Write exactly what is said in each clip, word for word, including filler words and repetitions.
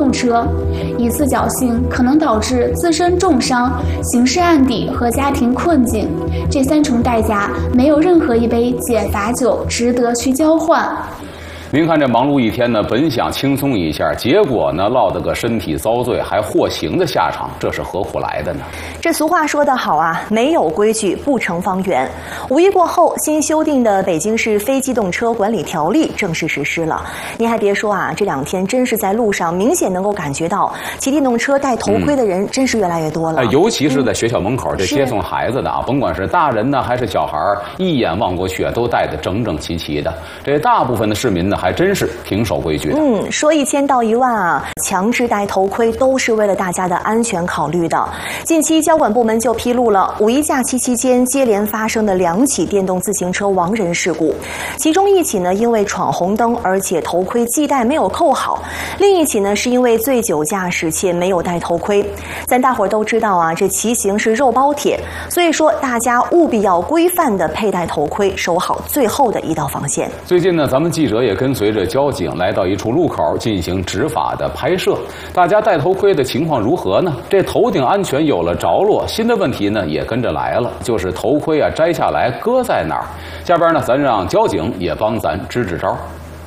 动车。一次侥幸可能导致自身重伤、刑事案底和家庭困境，这三重代价没有任何一杯解罚酒值得去交换。 您看这忙碌一天呢，本想轻松一下，结果呢落得个身体遭罪还获刑的下场，这是何苦来的呢？ 这俗话说得好啊，没有规矩不成方圆。五一过后，新修订的北京市非机动车管理条例正式实施了。您还别说啊，这两天真是在路上明显能够感觉到骑电动车戴头盔的人真是越来越多了。 嗯、尤其是在学校门口这接送孩子的啊，甭管是大人呢还是小孩，一眼望过去都戴得整整齐齐的。这大部分的市民呢，还真是挺守规矩的。 嗯，说一千道一万啊，强制戴头盔都是为了大家的安全考虑的。近期交管部门就披露了五一假期期间接连发生的两起电动自行车亡人事故，其中一起呢因为闯红灯，而且头盔系带没有扣好；另一起呢是因为醉酒驾驶且没有戴头盔。咱大伙儿都知道啊，这骑行是肉包铁，所以说大家务必要规范的佩戴头盔，守好最后的一道防线。 最近呢，咱们记者也跟随着交警来到一处路口进行执法的拍摄，大家戴头盔的情况如何呢？这头顶安全有了着落，新的问题呢也跟着来了，就是头盔啊摘下来搁在哪儿？下边呢，咱让交警也帮咱支支招。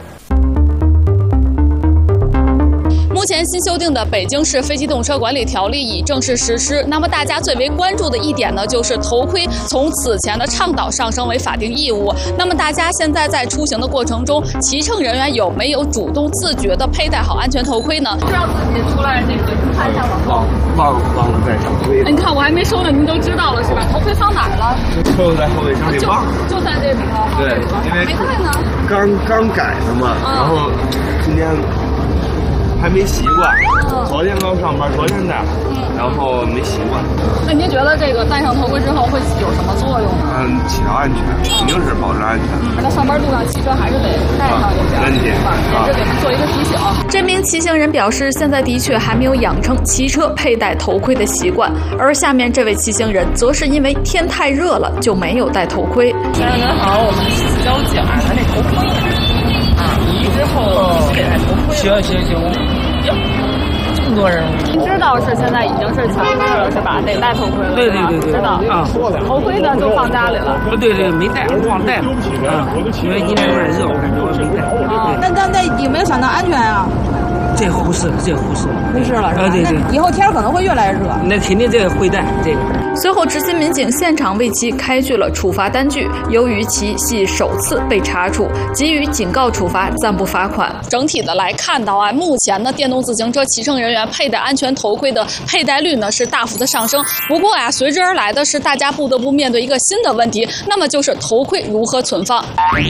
目前新修订的北京市非机动车管理条例已正式实施。那么大家最为关注的一点呢，就是头盔从此前的倡导上升为法定义务。那么大家现在在出行的过程中，骑乘人员有没有主动自觉地佩戴好安全头盔呢？知道自己出来这个看一下往后。 忘忘了戴头盔。 你看我还没说呢，您都知道了是吧？头盔放哪儿了？ 就在后备箱里忘了。 就在这里头。 对，因为没戴呢。 刚刚改的嘛， 嗯、 然后今天。还没习惯，昨天刚上班，昨天戴，然后没习惯。 那您觉得这个戴上头盔之后会有什么作用呢？ 嗯，起到安全，肯定是保证安全。 那上班路上骑车还是得戴上一点， 问题啊，也是给他做一个提醒。这名骑行人表示，现在的确还没有养成骑车佩戴头盔的习惯，而下面这位骑行人则是因为天太热了就没有戴头盔。 先生您好，我们是交警啊，咱这头盔啊，你之后得戴头盔。行行行。哟，这么多人！ 您知道是现在已经是强制了是吧？得戴头盔了。 对对对对， 知道啊。头盔呢就放家里了。 不对对，没戴，忘戴了。啊，因为今天有点热，我感觉我没戴。 啊，那那那有没有想到安全啊？ 这忽视，这忽视， 忽视了是吧？ 啊，对对。 以后天可能会越来越热。 那肯定这个会戴这个。 随后，执勤民警现场为其开具了处罚单据。由于其系首次被查处，给予警告处罚，暂不罚款。整体的来看到啊，目前呢，电动自行车骑乘人员佩戴安全头盔的佩戴率呢是大幅的上升。不过呀、啊，随之而来的是大家不得不面对一个新的问题，那么就是头盔如何存放。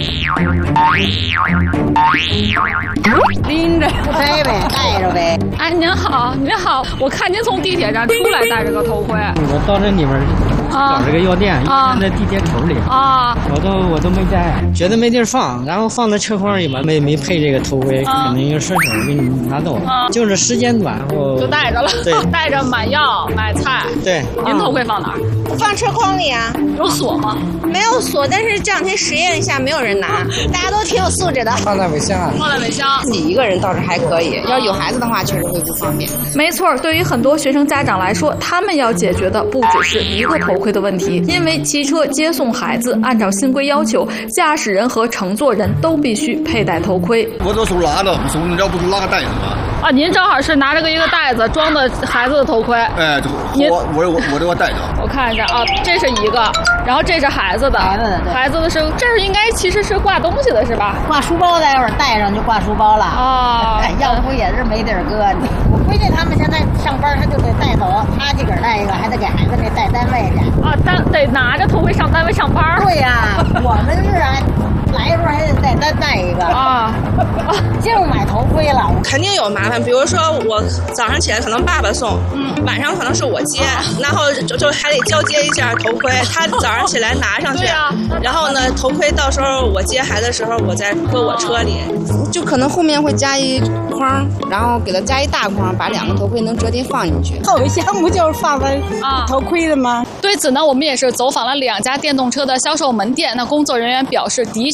拎着背呗，带着呗。 哎，您好，您好，我看您从地铁站出来戴着个头盔。 我到这里面找这个药店， 啊， 在地铁口里啊， 我都我都没戴，觉得没地儿放，然后放在车筐里嘛，没没配这个头盔， 啊、 可能一个顺手给你拿走，啊、就是时间短，后就带着了， 对， 带着买药买菜。 对， 您头盔放哪儿？ 放车筐里啊。 有锁吗？ 没有锁，但是这两天实验一下，没有人拿，大家都挺有素质的。 放在尾箱， 放在尾箱。 自己一个人倒是还可以，要有孩子的话，确实会不方便。 没错，对于很多学生家长来说，他们要解决的不只是一个头盔的问题，因为骑车接送孩子，按照新规要求，驾驶人和乘坐人都必须佩戴头盔。 我这手拉着，手你要不是拉个袋子吗？ 啊，您正好是拿着个一个袋子装的孩子的头盔。 哎，我我我我这个袋子。 我看一下啊，这是一个，然后这是孩子的， 孩子的， 孩子的是这是应该其实是挂东西的是吧？ 挂书包，待会儿带上就挂书包了啊。 哎，要不也是没地儿搁呢。我规定他们现在上班，他就得带走，他自个儿带一个，还得给孩子那带单位去。 啊，单得拿着头盔上单位上班。 对呀、啊，我们是啊。来的时候还得再单带一个啊，净买头盔了， 肯定有麻烦。比如说我早上起来可能爸爸送，嗯，晚上可能是我接，然后就就还得交接一下头盔，他早上起来拿上去， 啊、 然后呢头盔到时候我接孩子的时候我再搁我车里， 就可能后面会加一框，然后给它加一大框，把两个头盔能折叠放进去。 后备箱不就是放了头盔的吗？ 对此呢，我们也是走访了两家电动车的销售门店，那工作人员表示，的确。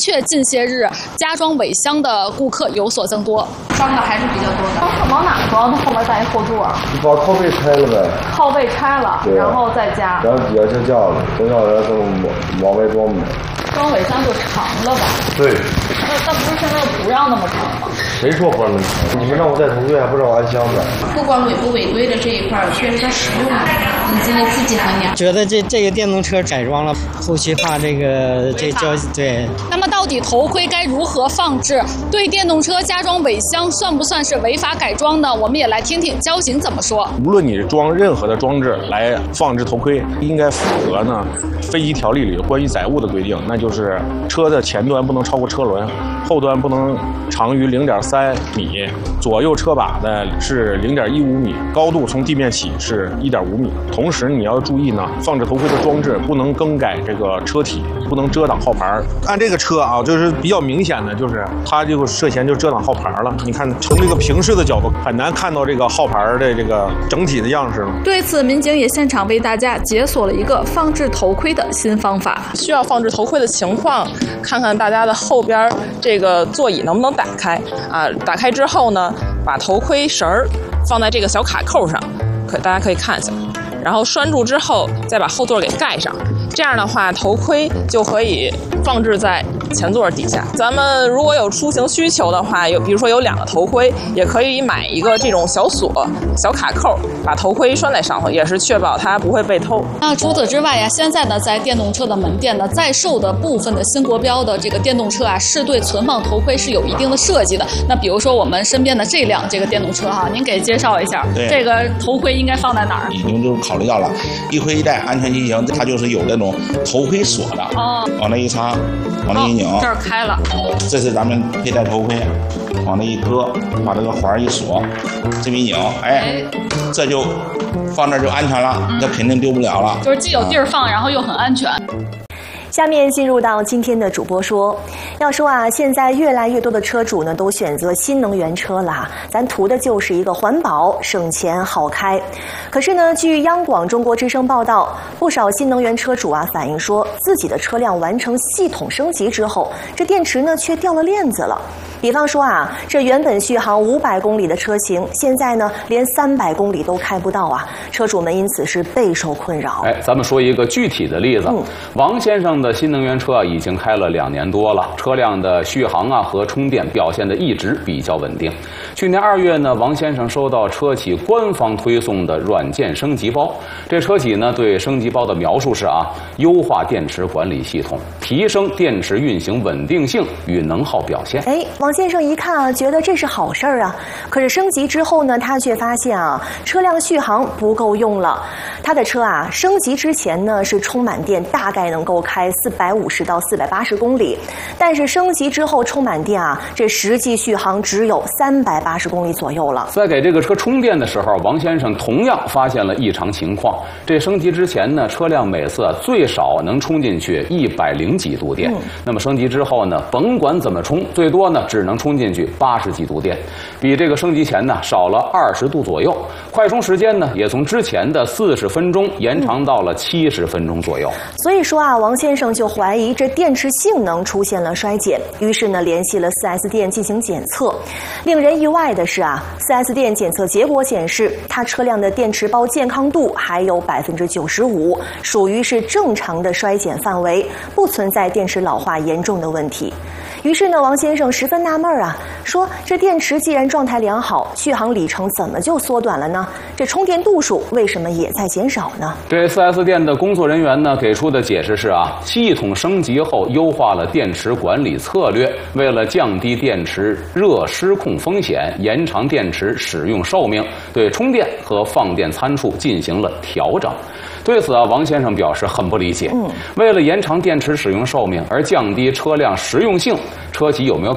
确近些日加装尾箱的顾客有所增多，装的还是比较多的。它往哪装？它后面带一后座。 你把靠背拆了呗。 靠背拆了，然后再加。 然后底下这架子，等下来再往往外装呗。 装尾箱就长了吧？ 对。 那那不是现在不让那么长吗？ 谁说不让那么长？你们让我带头盔，还不让我安箱子？ 不管违不违规的这一块，确实它实用以及它自己衡量。 觉得这这个电动车改装了，后期怕这个这交对。 那么到底头盔该如何放置？对电动车加装尾箱算不算是违法改装呢？我们也来听听交警怎么说。 无论你装任何的装置来放置头盔，应该符合呢飞机条例里关于载物的规定，那就是车的前端不能超过车轮，后端不能长于零点三米，左右车把的是零点一五米，高度从地面起是一点五米。同时你要注意呢，放置头盔的装置不能更改这个车体，不能遮挡号牌。按这个车啊，就是比较明显的，就是它这个涉嫌就遮挡号牌了。你看从这个平视的角度，很难看到这个号牌的这个整体的样式了。 对此，民警也现场为大家解锁了一个放置头盔的新方法。 需要放置头盔的情况，看看大家的后边这个座椅能不能打开啊？打开之后呢，把头盔绳儿放在这个小卡扣上，可大家可以看一下，然后拴住之后再把后座给盖上，这样的话头盔就可以放置在前座底下。咱们如果有出行需求的话，有比如说有两个头盔，也可以买一个这种小锁、小卡扣，把头盔拴在上头，也是确保它不会被偷。 那除此之外呀，现在呢，在电动车的门店呢，在售的部分的新国标的这个电动车啊，是对存放头盔是有一定的设计的。那比如说我们身边的这辆这个电动车哈，您给介绍一下，这个头盔应该放在哪儿？ 已经就考虑到了一盔一带，安全骑行，它就是有那种头盔锁的，哦，往那一插，往那一拧， 哦，这儿开了， 这是咱们佩戴头盔，往那一搁，把这个环一锁，这么一拧，哎，这就放这儿就安全了，这肯定丢不了了。 就是既有地儿放，然后又很安全。 下面进入到今天的主播说，要说啊，现在越来越多的车主呢都选择新能源车了，咱图的就是一个环保、省钱、好开。可是呢，据央广中国之声报道，不少新能源车主啊反映说，自己的车辆完成系统升级之后，这电池呢却掉了链子了。比方说啊，这原本续航五百公里的车型，现在呢连三百公里都开不到啊，车主们因此是备受困扰。 哎，咱们说一个具体的例子，嗯、王先生的新能源车啊已经开了两年多了，车辆的续航啊和充电表现的一直比较稳定。去年二月呢，王先生收到车企官方推送的软件升级包，这车企呢对升级包的描述是啊，优化电池管理系统，提升电池运行稳定性与能耗表现。 哎，王先生一看啊，觉得这是好事儿啊。可是升级之后呢，他却发现啊，车辆续航不够用了。他的车啊，升级之前呢是充满电大概能够开四百五十到四百八十公里，但是升级之后充满电啊，这实际续航只有三百八十公里左右了。 在给这个车充电的时候，王先生同样发现了异常情况。这升级之前呢，车辆每次最少能充进去一百零几度电，嗯、那么升级之后呢，甭管怎么充，最多呢只能充进去八十几度电，比这个升级前呢少了二十度左右。快充时间呢也从之前的四十分钟延长到了七十分钟左右。 所以说啊，王先生就怀疑这电池性能出现了衰减，于是呢联系了 四 S 店进行检测。令人意外的是啊， 四 S 店检测结果显示，他车辆的电池包健康度还有百分之九十五，属于是正常的衰减范围，不存在电池老化严重的问题。于是呢，王先生十分纳闷啊，说这电池既然状态良好，续航里程怎么就缩短了呢？这充电度数为什么也在减少呢？ 这 四 S 店的工作人员呢给出的解释是啊，系统升级后优化了电池管理策略，为了降低电池热失控风险，延长电池使用寿命，对充电和放电参数进行了调整。对此啊，王先生表示很不理解。嗯，为了延长电池使用寿命而降低车辆实用性，车企有没有考虑过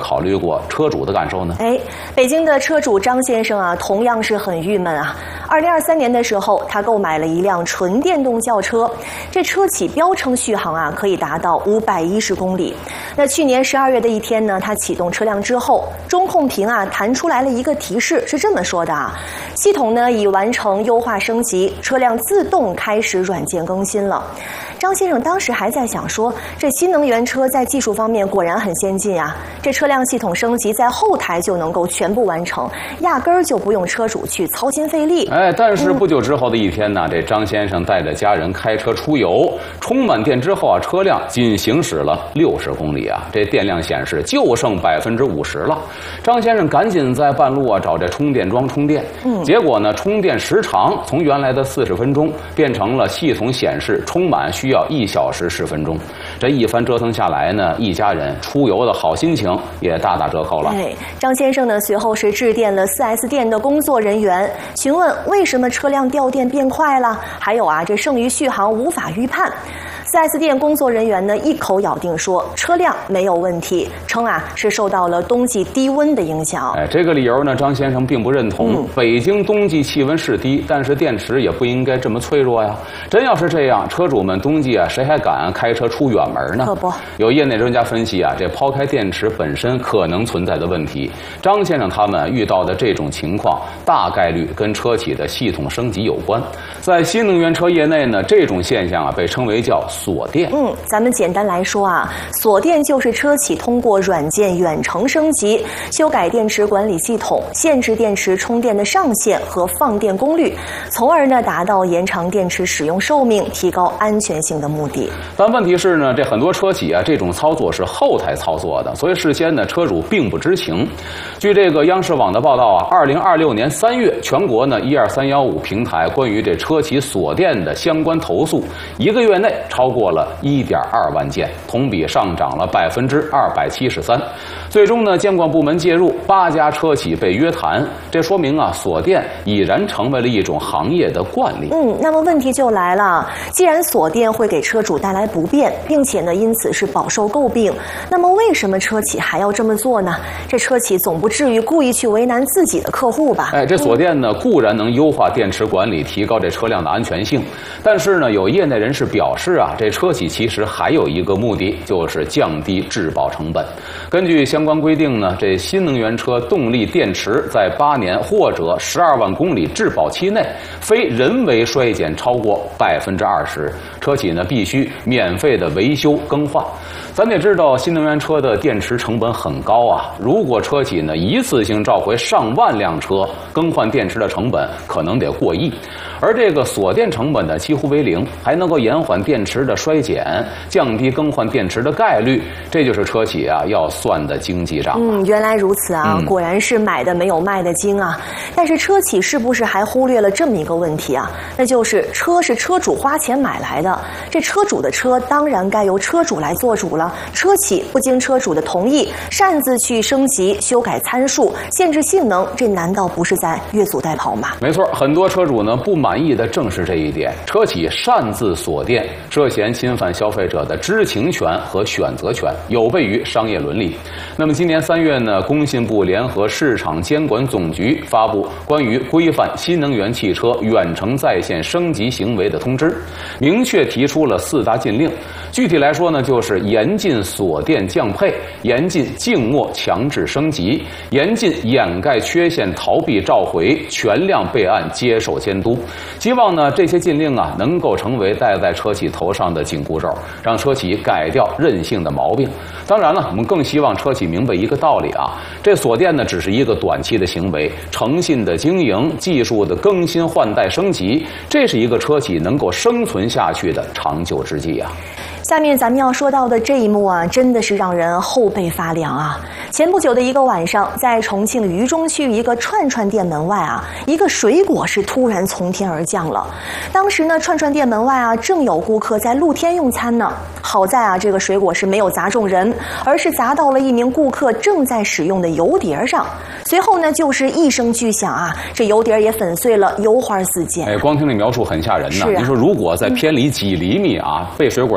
过车主的感受呢？ 哎，北京的车主张先生啊，同样是很郁闷啊。二零二三年的时候，他购买了一辆纯电动轿车，这车企标称续航啊可以达到五百一十公里。那去年十二月的一天呢，他启动车辆之后，中控屏啊弹出来了一个提示，是这么说的啊：系统呢已完成优化升级，车辆自动开始软件更新了。张先生当时还在想说，这新能源车在技术方面果然很先进啊，这车辆系统升级在后台就能够全部完成，压根儿就不用车主去操心费力。 哎，但是不久之后的一天呢，这张先生带着家人开车出游，充满电之后啊，车辆仅行驶了六十公里啊，这电量显示就剩百分之五十了。张先生赶紧在半路啊找这充电桩充电，嗯，结果呢，充电时长从原来的四十分钟变成了系统显示充满需要一小时十分钟。这一番折腾下来呢，一家人出游的好心情也大打折扣了。 哎，张先生呢随后是致电了 四 S 店的工作人员，询问为什么车辆掉电变快了，还有啊这剩余续航无法预判。四 S 店工作人员呢一口咬定说车辆没有问题，称啊是受到了冬季低温的影响。 哎，这个理由呢，张先生并不认同。嗯、北京冬季气温是低，但是电池也不应该这么脆弱呀。真要是这样，车主们冬季啊，谁还敢开车出远门呢？ 可不。 有业内专家分析啊，这抛开电池本身可能存在的问题，张先生他们遇到的这种情况，大概率跟车企的系统升级有关。在新能源车业内呢，这种现象啊，被称为叫锁电。 嗯，咱们简单来说啊，锁电就是车企通过软件远程升级，修改电池管理系统，限制电池充电的上限和放电功率，从而呢达到延长电池使用寿命、提高安全性的目的。 但问题是呢，这很多车企啊，这种操作是后台操作的，所以事先呢，车主并不知情。据这个央视网的报道啊，二零二六年三月，全国呢一二三幺五平台关于这车企锁电的相关投诉，一个月内超过了一点二万件，同比上涨了百分之二百七十三。最终呢，监管部门介入，八家车企被约谈。这说明啊，锁电已然成为了一种行业的惯例。 嗯，那么问题就来了，既然锁电会给车主带来不便，并且呢因此是饱受诟病，那么为什么车企还要这么做呢？这车企总不至于故意去为难自己的客户吧？ 哎，这锁电呢、嗯、固然能优化电池管理，提高这车辆的安全性，但是呢，有业内人士表示啊，这车企其实还有一个目的，就是降低质保成本。根据相关规定呢，这新能源车动力电池在八年或者十二万公里质保期内，非人为衰减超过百分之二十，车企呢必须免费的维修更换。咱得知道，新能源车的电池成本很高啊，如果车企呢一次性召回上万辆车，更换电池的成本可能得过亿。而这个锁电成本呢几乎为零，还能够延缓电池的衰减，降低更换电池的概率，这就是车企啊要算的经济账。 嗯，原来如此啊、嗯，果然是买的没有卖的精啊。但是车企是不是还忽略了这么一个问题啊？那就是车是车主花钱买来的，这车主的车当然该由车主来做主了。车企不经车主的同意，擅自去升级、修改参数、限制性能，这难道不是在越俎代庖吗？ 没错，很多车主呢不满意的正是这一点。车企擅自锁电，涉嫌侵犯消费者的知情权和选择权，有悖于商业伦理。那么今年三月呢，工信部联合市场监管总局发布关于规范新能源汽车远程在线升级行为的通知，明确提出了四大禁令。具体来说呢，就是严禁锁电降配，严禁静默强制升级，严禁掩盖缺陷逃避召回，全量备案接受监督。希望呢这些禁令啊能够成为戴在车企头上的紧箍咒，让车企改掉任性的毛病。当然了，我们更希望车企明白一个道理啊，这锁电呢只是一个短期的行为，诚信的经营、技术的更新换代升级，这是一个车企能够生存下去的长久之计啊。 下面咱们要说到的这一幕啊，真的是让人后背发凉啊！前不久的一个晚上，在重庆渝中区一个串串店门外啊，一个水果是突然从天而降了。当时呢，串串店门外啊，正有顾客在露天用餐呢。好在啊，这个水果是没有砸中人，而是砸到了一名顾客正在使用的油碟上。随后呢，就是一声巨响啊，这油碟也粉碎了，油花四溅。 哎，光听这描述很吓人呐！您、啊、说，如果在偏离几厘米啊，被水果砸中的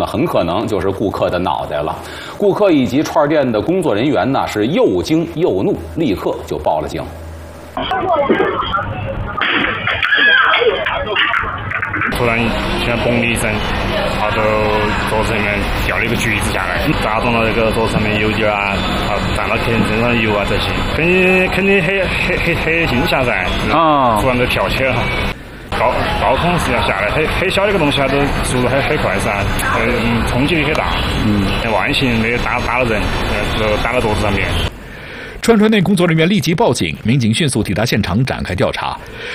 么很可能就是顾客的脑袋了。顾客以及串店的工作人员呢是又惊又怒，立刻就报了警。 突然听到嘣的一声，然后桌子里面掉了一个橘子下来，砸中了那个桌子上面油点啊，啊沾到客人身上的油啊这些，肯定肯定很很很很惊吓噻，啊，突然就跳起了。高高空是要下来，很很小的一个东西，它都速度很很快噻，嗯，冲击力很大，嗯，万幸没有打打了人，呃，打到桌子上面。 串串店工作人员立即报警，民警迅速抵达现场展开调查。